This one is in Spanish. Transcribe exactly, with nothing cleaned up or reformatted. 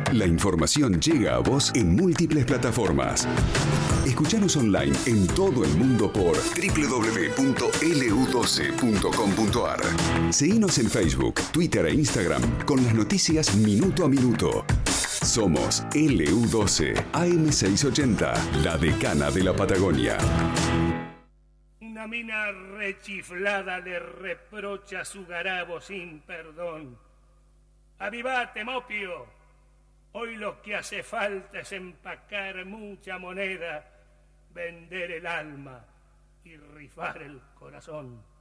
La información llega a vos en múltiples plataformas. Escuchanos online en todo el mundo por doble u doble u doble u punto ele u doce punto com punto a r. Seguinos en Facebook, Twitter e Instagram con las noticias minuto a minuto. Somos ele u doce, A M seiscientos ochenta, la decana de la Patagonia. Una mina rechiflada le reprocha su garabo sin perdón. ¡Avivate, Mopio! Hoy lo que hace falta es empacar mucha moneda, vender el alma y rifar el corazón.